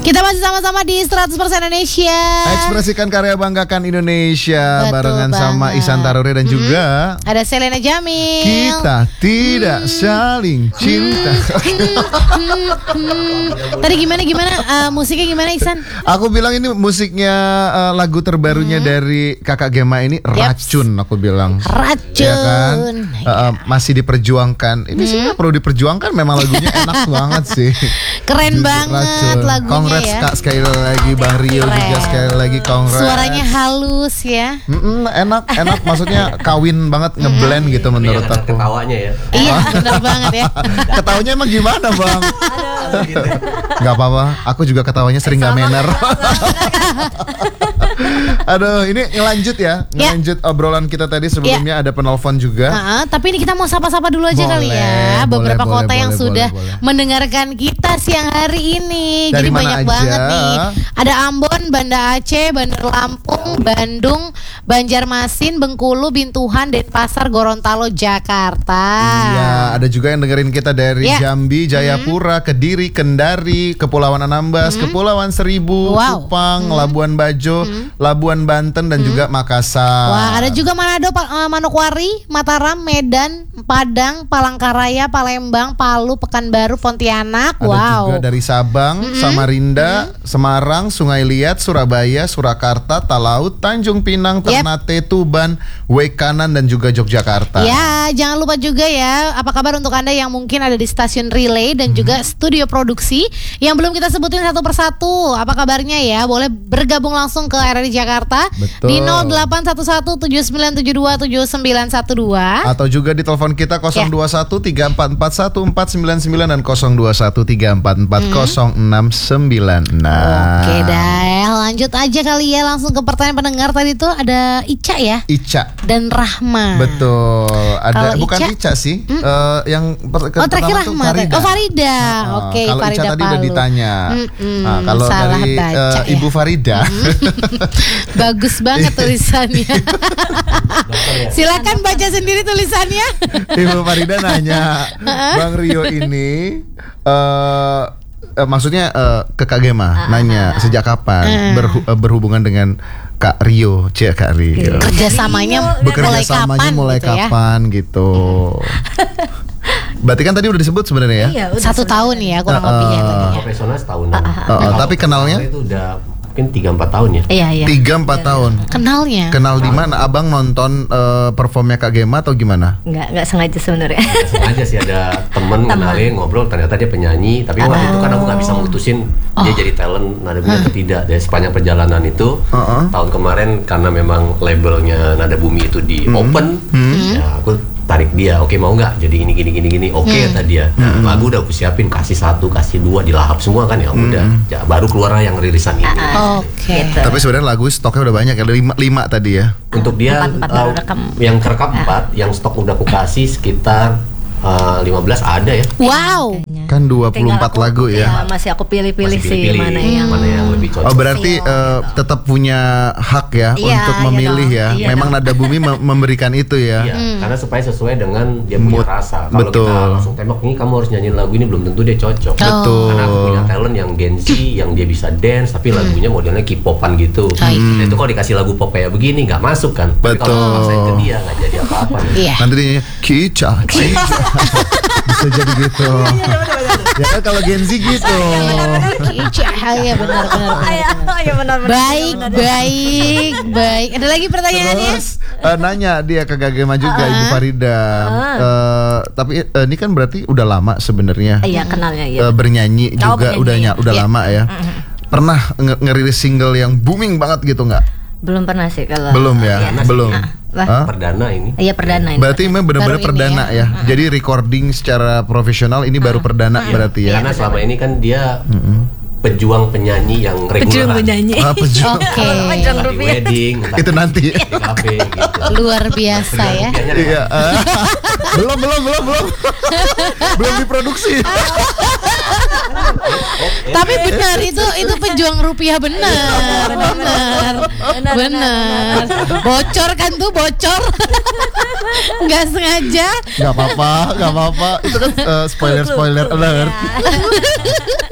Kita masih sama-sama di 100% Indonesia. Ekspresikan karya, banggakan Indonesia. Betul barengan banget. sama Ihsan Taruri dan juga Ada Selena Jamil. kita tidak saling cinta. Tadi gimana musiknya gimana Ihsan? Aku bilang ini musiknya lagu terbarunya dari Kakak Gema ini Racun. Aku bilang Racun. ya kan? Masih diperjuangkan. Ini sebenarnya perlu diperjuangkan. Memang lagunya enak banget sih. Keren Jujur, banget Racun. lagunya Congrats ya. Kak, sekali lagi Bang Rio Keren. juga sekali lagi congrats. Suaranya halus ya. Enak maksudnya kawin banget ngeblend gitu menurut aku. Ketawanya ya. Iya benar banget ya. Ketawanya emang gimana Bang? Gak apa-apa, aku juga ketawanya sering gak manner. Aduh, ini ngelanjut ya. Ngelanjut obrolan kita tadi sebelumnya ada penelpon juga. Tapi ini kita mau sapa-sapa dulu aja kali ya. Beberapa kota yang sudah mendengarkan kita siang hari ini. Dari Jadi mana banyak aja? banget nih. Ada Ambon, Banda Aceh, Bandar Lampung, Bandung, Banjarmasin, Bengkulu, Bintuhan, Denpasar, Gorontalo, Jakarta. Iya, ada juga yang dengerin kita dari Jambi, Jayapura, Kediri, Kendari, Kepulauan Anambas, Kepulauan Seribu, Kupang, Labuan Bajo, Labuan Banten dan juga Makassar. Wah, ada juga Manado, Manokwari, Mataram, Medan, Padang, Palangkaraya, Palembang, Palu, Pekanbaru, Pontianak. Ada juga dari Sabang, Samarinda, Semarang, Sungai Liat, Surabaya, Surakarta, Talaut, Tanjung Pinang, Ternate, Tuban, Wekanan dan juga Yogyakarta. Ya, jangan lupa juga ya, apa kabar untuk Anda yang mungkin ada di stasiun relay dan juga studio produksi yang belum kita sebutin satu persatu. Apa kabarnya ya? Boleh bergabung langsung ke RRI Jakarta. Betul. Di 081179722912 atau juga di telepon kita 02134414999 dan 02134440696. Oke dah, lanjut aja kali ya langsung ke pertanyaan pendengar. Tadi tuh ada Ica ya? Ica dan Rahma. Betul. Ada Kalau bukan Ica sih. Yang terakhir pertama tuh Rahma. Farida. Farida. Oke, kalau Farida Ica tadi Palu. udah ditanya. Kalau salah dari baca, ya. Ibu Farida. Bagus banget tulisannya. Silakan baca sendiri tulisannya. Ibu Farida nanya, Bang Rio ini maksudnya ke Kak Gema nanya sejak kapan berhubungan dengan Kak Rio, Kak Rio. Kerjasamanya mulai kapan gitu. Berarti kan tadi udah disebut sebenarnya ya? Iya, 1 tahun ya kurang lebihnya tadi ya. Profesional setahunan. Tapi kenalnya itu udah mungkin 3-4 tahun ya. Iya. 3-4 tahun. Kenalnya? Kenal di mana? Abang nonton performnya Kak Gema atau gimana? Enggak sengaja sebenarnya. Sengaja sih ada temen kenalin ngobrol, ternyata dia penyanyi. Tapi waktu itu kan aku nggak bisa mutusin dia jadi talent Nada Bumi atau tidak. Dari sepanjang perjalanan itu tahun kemarin karena memang labelnya Nada Bumi itu di open, ya aku tarik dia, oke mau nggak jadi gini oke kata dia. Lagu udah aku siapin, kasih 1 kasih 2 dilahap semua kan, ya udah ya, baru keluar yang rilisan ini. Oke. Gitu. Tapi sebenarnya lagu stoknya udah banyak, ada 5 tadi ya. Untuk dia yang kerekam 4, yang stok udah aku kasih sekitar 15 ada ya. Wow. Kan 24 lagu ya. Masih aku pilih-pilih Masih sih pilih-pilih mana yang lebih cocok. Oh berarti tetap punya hak ya Iya, untuk memilih iya ya. dong. Iya Memang dong. Nada Bumi memberikan itu ya. Iya, karena supaya sesuai dengan dia punya Mood. rasa. Kalau Betul. kita langsung tembak, nih kamu harus nyanyiin lagu ini, belum tentu dia cocok. Betul. Karena aku punya talent yang Gen Z, yang dia bisa dance, tapi lagunya modelnya K-popan gitu. Nah, itu kalau dikasih lagu pop kayak begini nggak masuk kan. Tapi Betul. kalau maksain ke dia nggak jadi apa-apa. Iya. Nanti dia Kica. Bisa jadi gitu. Ya kan kalau Gen Z gitu. Iya benar. Iya benar. Baik. Ada lagi pertanyaannya? Terus nanya dia ke Kak Gema juga Ibu Farida. Tapi ini kan berarti udah lama sebenarnya. Iya, kenalnya ya. Bernyanyi juga bernyanyi, udah lama ya. Pernah ngerilis single yang booming banget gitu nggak? Belum pernah sih kalau. Belum ya, belum. Perdana ini. Iya, perdana ini. Berarti memang benar-benar Baru ini perdana ya. Jadi recording secara profesional ini baru perdana berarti ya. Karena selama ini kan dia pejuang penyanyi yang reguler. Pejuang. Oke. Panjang Di rupiah. wedding, entah Itu nanti. di kafe gitu. Luar biasa ya. Rupiahnya Iya. Belum. Belum diproduksi. Tapi benar itu pejuang rupiah benar. Bocor kan tuh bocor. Nggak sengaja. Gak apa-apa. Itu kan spoiler alert.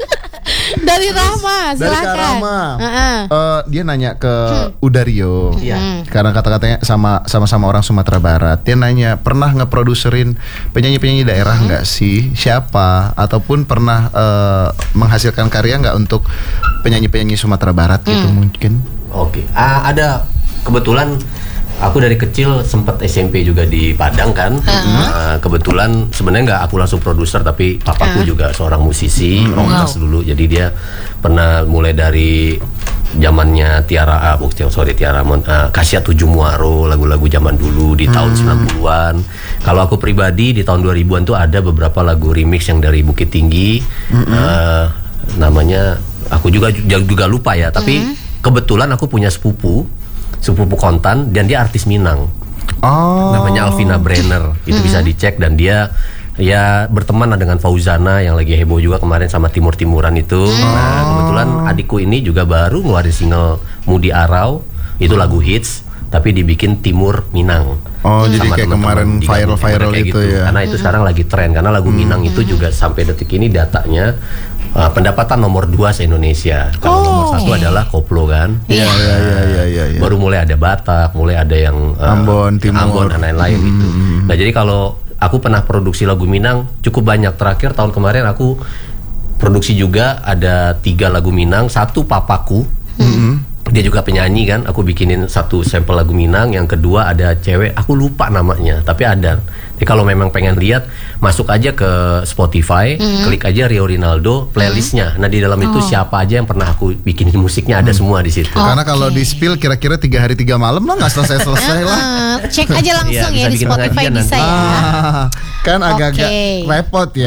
Dari Rahma, Dari Kak silakan. Rama. Dia nanya ke Udario. Iya. Karena kata-katanya sama-sama orang Sumatera Barat. Dia nanya, pernah ngeproduserin penyanyi-penyanyi daerah nggak sih? Siapa? Ataupun pernah menghasilkan karya nggak untuk penyanyi-penyanyi Sumatera Barat gitu mungkin? Oke. Ada kebetulan aku dari kecil sempat SMP juga di Padang kan. Kebetulan sebenarnya nggak aku langsung produser, tapi papaku juga seorang musisi, rockers dulu. Jadi dia pernah mulai dari zamannya Tiara Kasia 7 Muaro, lagu-lagu zaman dulu di tahun 90-an. Kalau aku pribadi di tahun 2000-an tuh ada beberapa lagu remix yang dari Bukit Tinggi. Namanya aku juga lupa ya, tapi kebetulan aku punya sepupu kontan dan dia artis Minang. Namanya Alvina Brenner. Itu bisa dicek, dan dia ya berteman dengan Fauzana yang lagi heboh juga kemarin sama Timur-Timuran itu. Nah, kebetulan adikku ini juga baru ngeluarin single Mudi Arau. Itu lagu hits tapi dibikin Timur Minang. Jadi kayak kemarin viral kayak gitu ya. Karena itu sekarang lagi tren, karena lagu Minang itu juga sampai detik ini datanya pendapatan nomor 2 se-Indonesia. Kalau nomor 1 adalah Koplo kan. Iya. Baru mulai ada Batak, mulai ada yang Ambon, Timur, dan lain-lain gitu. Nah, jadi kalau aku pernah produksi lagu Minang cukup banyak. Terakhir tahun kemarin aku produksi juga ada 3 lagu Minang. 1 papaku, dia juga penyanyi kan. Aku bikinin 1 sampel lagu Minang. Yang kedua ada cewek, aku lupa namanya, tapi ada. Jadi kalau memang pengen lihat, masuk aja ke Spotify, klik aja Rio Rinaldo playlistnya. Nah, di dalam itu siapa aja yang pernah aku bikinin musiknya ada semua di situ. Karena kalau di spill kira-kira 3 hari 3 malam lah nggak selesai lah. Cek aja langsung Iya, ya di bisa bikin Spotify pengajian bisa nanti. ya. Kan agak-agak repot ya.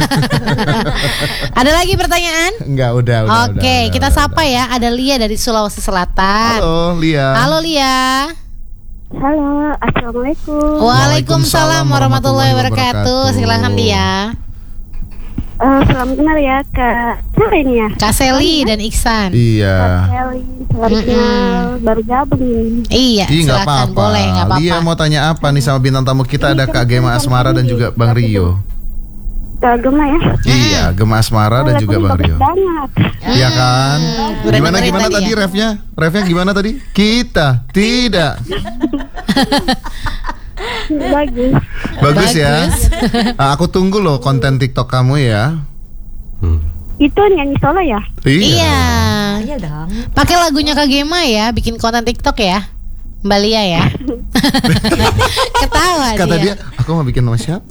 Ada lagi pertanyaan? Enggak, udah. Oke, kita sapa ya. Ada Lia dari Sulawesi Selatan. Halo, Lia. Halo Lia. Halo, assalamualaikum. Waalaikumsalam warahmatullahi wabarakatuh. Silakan Lia. Salam kenal ya Kak Seli ya. Kak Seli dan Iksan. Iya. Seli, salam kenal, baru gabung ini. Iya, Nggak silakan apa-apa. boleh, nggak apa-apa. Lia mau tanya apa nih sama bintang tamu kita? Ada Kak Gema Asmara dan juga Bang Rio. Kak Gema ya. Iya, Gema Asmara dan juga Bang Rio. Banget. Iya kan? Udah Gimana dengerin tadi ya? refnya gimana tadi? Kita tidak. Bagus ya. Aku tunggu loh konten TikTok kamu ya. Itu nyanyi solo ya? Iya. Iya dong. Pakai lagunya Kak Gema ya, bikin konten TikTok ya. Mbak Lia ya. Ketawa Kata dia, aku mau bikin nama siapa?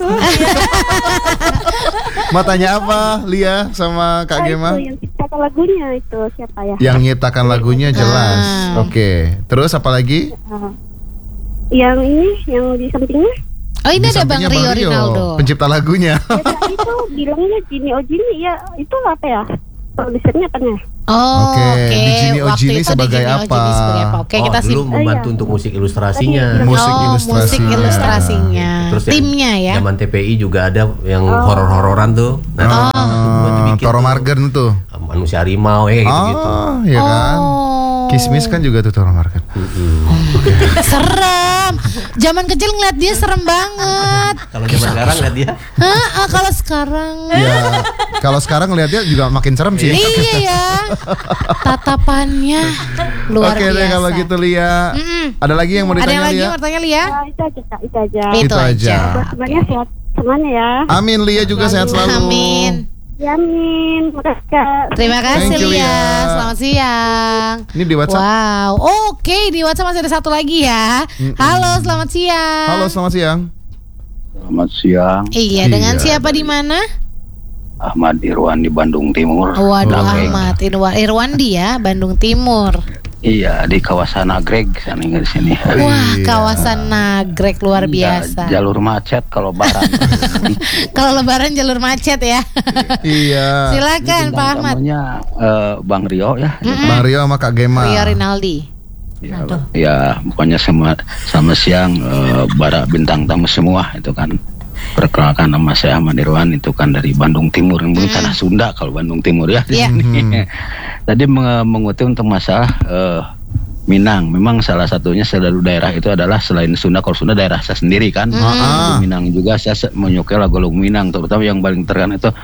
Mau tanya apa, Lia sama Kak Gema? Itu yang ciptakan lagunya itu siapa ya? Yang nyiptakan lagunya jelas. Oke. Terus apa lagi? Yang ini, yang di sampingnya? Oh, ini Di ada Bang sampingnya Rio Rinaldo. pencipta lagunya. Ya, itu bilangnya Jini Ojini ya. Itu apa ya? Produsernya apa nih? Oh, Oke. Di Jini Waktu Ojini itu di sebagai Jini Ojini apa? sebagai apa? Oke, kita dulu membantu untuk musik ilustrasinya. Musik musik ilustrasinya. ilustrasinya. Terus Timnya ya. Zaman TPI juga ada yang horor-hororan tuh. Nah, Toro Margen tuh. Manusia harimau gitu-gitu. Ya kan? Kismis kan juga tuh Toro Margen. Serem. Zaman kecil ngeliat dia serem banget. Kalau zaman sekarang lihat dia. Kalau sekarang Ya, kalau sekarang ngeliatnya juga makin serem sih. iya ya. Tatapannya luar Oke biasa. deh kalau gitu Lia. Ada lagi yang mau Ada yang ditanya lagi Lia? yang mau tanya Lia? Nah, itu aja Kak, itu aja. Itu aja. Buat semuanya sehat semuanya ya. Amin, Lia juga sehat selalu. Amin. Ya, amin. Makasih Kak. Terima kasih Thank you, Lia. Lia. Selamat siang. Ini di WhatsApp. Wow. Oke, di WhatsApp masih ada satu lagi ya. Halo, selamat siang. Halo, selamat siang. Selamat siang, Iya, dengan siapa di mana? Ahmad Irwan di Bandung Timur. Waduh, Nagreg. Ahmad Irwandi ya, Bandung Timur. Iya, di kawasan Nagreg sana di sini. Wah, kawasan Nagreg luar Iya, biasa. jalur macet kalau lebaran. Kalau lebaran jalur macet ya. Iya. Silakan Pak Ahmad. Namanya Bang Rio ya. Bang Rio sama Kak Gema. Rio Rinaldi. Ya, pokoknya sama siang para bintang tamu semua itu kan. Perkenalkan nama saya Ahmad Irwan, itu kan dari Bandung Timur, yang tanah Sunda kalau Bandung Timur ya. Iya. Tadi mengutip untuk masalah Minang. Memang salah satunya selalu daerah itu adalah selain Sunda, kalau Sunda daerah saya sendiri kan. Minang juga saya menyukai lagu-lagu Minang, terutama yang paling terkenal itu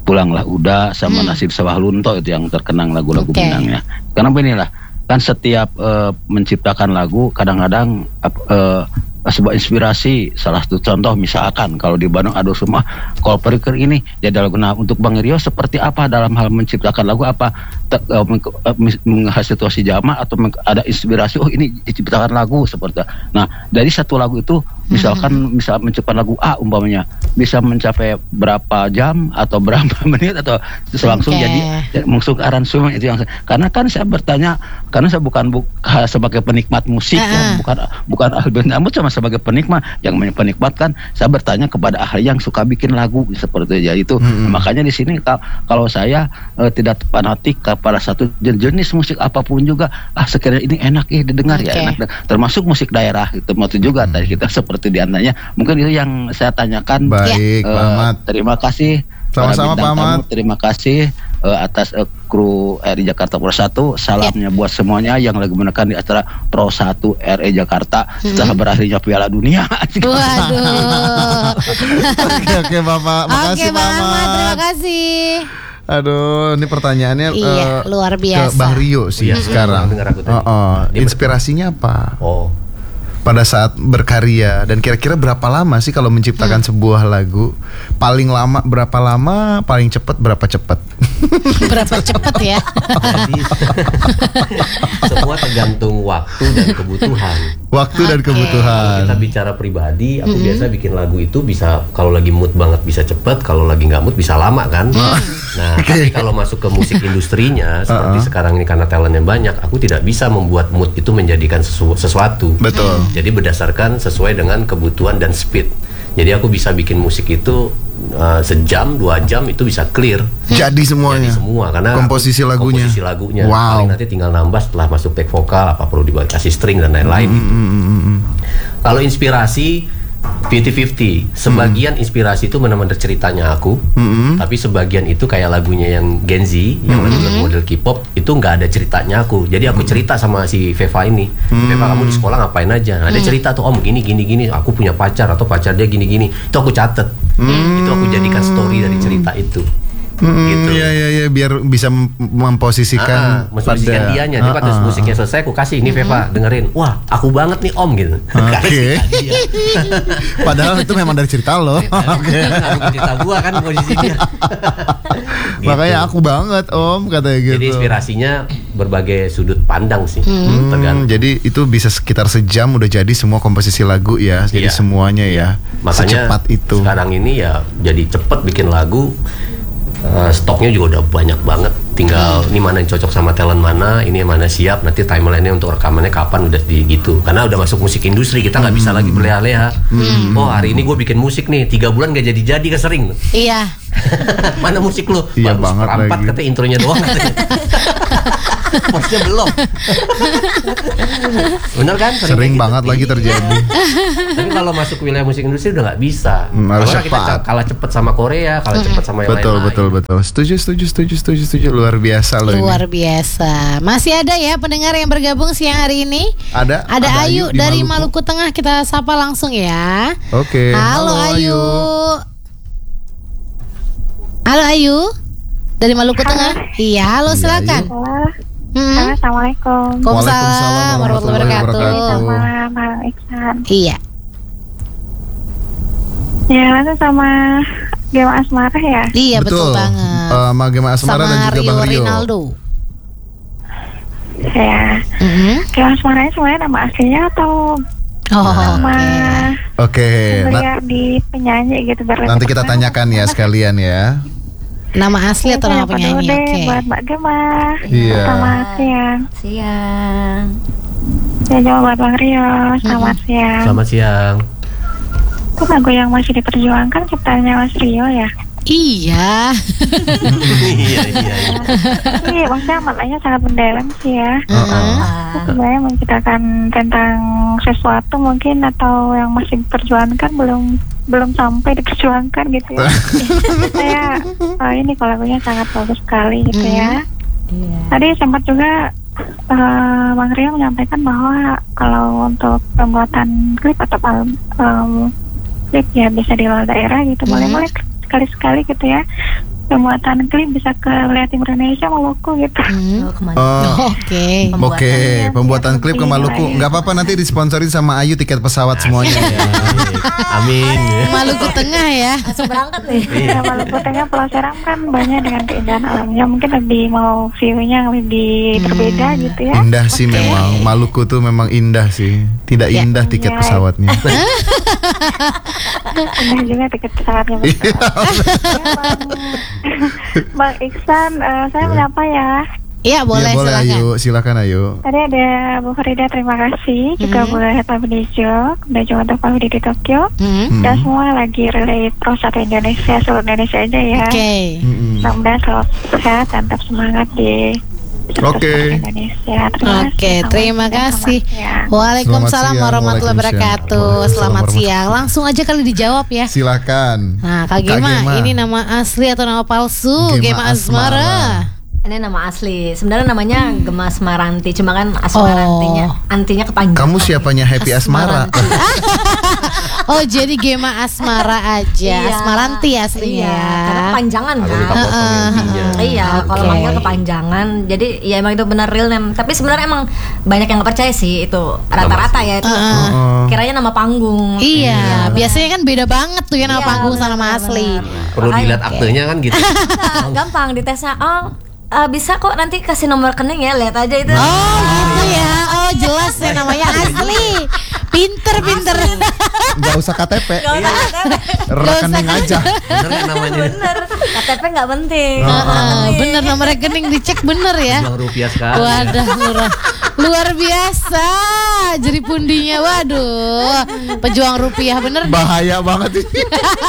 Pulanglah Uda sama Nasib Sawah Lunto itu yang terkenang lagu-lagu Minangnya. Karena beginilah, kan setiap menciptakan lagu kadang-kadang sebuah inspirasi. Salah satu contoh misalkan kalau di Bandung ada semua Kolperker ini jadi lagu. Nah untuk Bang Rio seperti apa dalam hal menciptakan lagu, apa menghasut situasi jamaah atau ada inspirasi ini diciptakan lagu seperti itu. Nah dari satu lagu itu misalkan misal menciptakan lagu A umpamanya bisa mencapai berapa jam atau berapa menit atau langsung jadi langsung aransemen itu yang karena kan saya bertanya karena saya bukan sebagai penikmat musik ya, bukan ahli namun sama sebagai penikmat yang penikmatkan saya bertanya kepada ahli yang suka bikin lagu seperti itu. Itu makanya di sini kalau saya tidak fanatik kepada satu jenis musik apapun juga sekiranya ini enak didengar ya enak termasuk musik daerah itu juga tadi kita seperti diantaranya mungkin itu yang saya tanyakan. Baik Pak Ahmad, terima kasih sama-sama Pak Ahmad, terima kasih atas kru RI Jakarta Pro 1. Salamnya buat semuanya yang lagi menekan di acara Pro 1 RI Jakarta setelah berakhirnya Piala Dunia. Waduh. Oke Bapak, makasih Pak Ahmad. Terima kasih. Aduh, ini pertanyaannya luar biasa. Ke Bang Rio sih sekarang. Inspirasinya apa? Pada saat berkarya dan kira-kira berapa lama sih kalau menciptakan sebuah lagu? Paling lama berapa lama? Paling cepat berapa cepat? Berapa cepat ya? Jadi, semua tergantung waktu dan kebutuhan. Waktu dan kebutuhan. Kalau kita bicara pribadi, aku biasa bikin lagu itu bisa kalau lagi mood banget bisa cepet, kalau lagi nggak mood bisa lama kan. Nah, tapi kalau masuk ke musik industrinya seperti sekarang ini karena talentnya banyak, aku tidak bisa membuat mood itu menjadikan sesuatu. Betul. Jadi berdasarkan sesuai dengan kebutuhan dan speed. Jadi aku bisa bikin musik itu sejam, 2 jam itu bisa clear. Jadi semuanya. Jadi semua karena komposisi lagunya. Wow. Paling nanti tinggal nambah setelah masuk take vokal apa perlu dikasih string dan lain-lain gitu. Kalau inspirasi 50-50. Sebagian inspirasi itu benar-benar ceritanya aku, tapi sebagian itu kayak lagunya yang Gen Z, yang lagu model K-pop itu nggak ada ceritanya aku. Jadi aku cerita sama si Veva ini, Veva kamu di sekolah ngapain aja? Nah, dia cerita tuh om gini, aku punya pacar atau pacar dia gini. Itu aku catet, itu aku jadikan story dari cerita itu. Gitu. Iya, biar bisa memposisikan memposisikan dianya. Jadi pas musiknya selesai aku kasih ini Veva dengerin. Wah, aku banget nih om gitu. Oke. Padahal itu memang dari cerita lo. Oke. Cerita gua kan posisinya. Gitu. Makanya aku banget om katanya gitu. Jadi inspirasinya berbagai sudut pandang sih. Jadi itu bisa sekitar sejam udah jadi semua komposisi lagu ya. Jadi semuanya ya. Makanya secepat itu. Sekarang ini ya jadi cepet bikin lagu. Stoknya juga udah banyak banget, tinggal ini mana yang cocok sama talent mana, ini yang mana siap, nanti timeline-nya untuk rekamannya kapan udah di gitu. Karena udah masuk musik industri, kita nggak bisa lagi berleha-leha. Oh hari ini gue bikin musik nih, 3 bulan gak jadi kan sering. Iya. Mana musik lu? Iya bagus banget perempat lagi. kata intronya doang. Posnya belum. Bener kan? Sering banget lagi terjadi. Tapi kalau masuk wilayah musik industri udah nggak bisa. Harus Karena kita cepat. kalah cepet sama Korea, kalah cepet sama yang lain-lain. Betul. Setuju. Luar biasa loh Luar ini. biasa. Masih ada ya pendengar yang bergabung siang hari ini? Ada Ayu di dari Maluku Tengah, kita sapa langsung ya. Oke. Halo Ayu. Halo Ayu dari Maluku Tengah. Iya, halo silakan. Assalamualaikum. Waalaikumsalam warahmatullahi wabarakatuh. Sama Bang Iksan. Iya. Ya, itu sama Gema Asmara ya. Iya betul banget. Sama Gema Asmara dan juga Bang Rio. Rinaldo. Ya. Gema Asmara ini sebenarnya nama aslinya atau nama Oke. di penyanyi gitu. Nanti kita tanyakan ya sekalian ya. Nama asli atau nama penyanyi? Oke. Buat Mbak Gema. Iya. Selamat siang. Ya juga buat Bang Rio. Selamat siang. Selamat siang. Itu lagu yang masih diperjuangkan ciptaannya Mas Rio ya? Iya. Iya. Iya, maksudnya maknanya sangat mendalam sih ya. Sebenarnya menceritakan tentang sesuatu mungkin atau yang masih diperjuangkan belum sampai diperjuangkan gitu ya. Saya ini kalau lagunya sangat bagus sekali gitu ya. Tadi sempat juga Bang Rio menyampaikan bahwa kalau untuk pembuatan klip atau klip ya bisa di luar daerah gitu, boleh sekali-sekali gitu ya. pembuatan klip bisa ke Wilayah Timur Indonesia, Maluku gitu. Oh, kemana? Oke. Oke, pembuatan klip ke Maluku. Nggak apa-apa, nanti disponsorin sama Ayu tiket pesawat semuanya. Amin. Maluku Tengah ya. Langsung berangkat nih. Ya, Maluku Tengah, Pulau Seram kan banyak dengan keindahan alamnya. Mungkin lebih mau view-nya lebih berbeda gitu ya. Indah sih memang, Maluku tuh memang indah sih. Tidak indah tiket pesawatnya. Indah juga tiket pesawatnya. Bang Iksan, saya menyapa ya. Iya boleh, Iya, boleh silakan. Ayu, silakan Ayu. Tadi ada Bu Farida, terima kasih. Juga Bu Heta Benijo, dan juga untuk Pak Widi di Tokyo. Dan semua lagi relay Prosat Indonesia, seluruh Indonesia aja ya. Oke. Mudah-mudahan selalu sehat dan tetap semangat di Oke. Indonesia. Oke, terima kasih. Waalaikumsalam Selamat siang, warahmatullahi wabarakatuh. Waalaikumsalam Selamat warahmatullahi siang. Langsung aja kali dijawab ya. Silakan. Nah, Kak Gema, ini nama asli atau nama palsu? Gema Asmara. Ini nama asli. Sebenarnya namanya Gema Asmaranti, cuma kan Asmarantinya antinya kepanjangan. Kamu siapanya Happy Asmara? Oh, jadi Gema Asmara aja. Asmaranti aslinya. Iya, karena kepanjangan Kalau kan. kita potong intinya. Iya, kalau Oke. manggil kepanjangan. Jadi ya emang itu benar real name. Tapi sebenarnya emang banyak yang nggak percaya sih itu. Rata-rata ya itu. Kiranya nama panggung. Iya, biasanya kan beda banget tuh ya nama Iya, panggung sama benar, nama asli. Perlu dilihat aktenya kan gitu. Nah, gampang ditesnya. Oh, bisa kok nanti kasih nomor rekening ya, lihat aja itu. Oh, gitu ya. Oh, jelas ya namanya asli. Pinter. Nggak usah KTP, Gak usah KTP. rekening aja. Bener kan namanya? Bener, KTP nggak penting. Bener nomor rekening dicek bener ya. Jual rupiah sekali. Wadah, luar biasa. Jadi pundinya, waduh. Pejuang rupiah bener. Bahaya banget ini.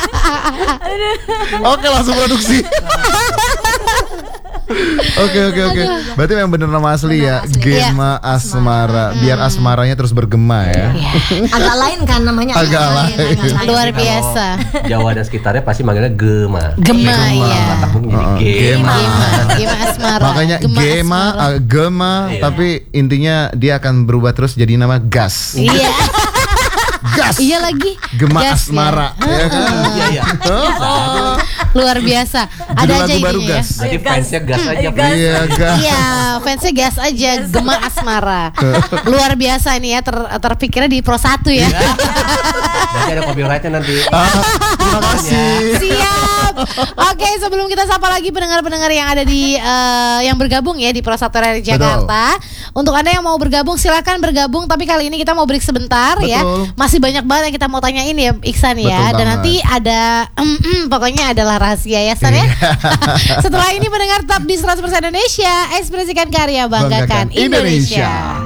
Oke, langsung produksi. Oke. Berarti memang bener nama asli ya, Gema Asmara. Biar asmaranya terus bergema ya. Agak lain kan namanya. Agak lain. Luar biasa. Jawa dan sekitarnya pasti manggilnya Gema. Gema ya. Batak pun jadi Gema. Gema Asmara. Makanya Gema, Asmara. Gema, Iya. tapi intinya dia akan berubah terus jadi nama Gas. Iya. Gas. Iya lagi. Gema Gas ya. Asmara. Ya kan? Iya. Luar biasa. Ada Judul aja lagu baru ininya ya. Gas. Jadi fansnya gas aja. Iya, Gas. Iya, fansnya gas aja, Gema Asmara. Luar biasa ini ya, terpikirnya di Pro 1 ya. Nanti ada copyrightnya nanti. Terima kasih. Siap. Oke, sebelum kita sapa lagi pendengar-pendengar yang ada di yang bergabung ya di Pro 1 RRI Jakarta. Untuk Anda yang mau bergabung silakan bergabung, tapi kali ini kita mau break sebentar ya. Betul. Masih banyak banget yang kita mau tanyain ya Iksan ya. Betul Dan banget. nanti ada pokoknya adalah rahasia ya San ya. Setelah ini pendengar tetap di 100% Indonesia, ekspresikan karya, banggakan Indonesia.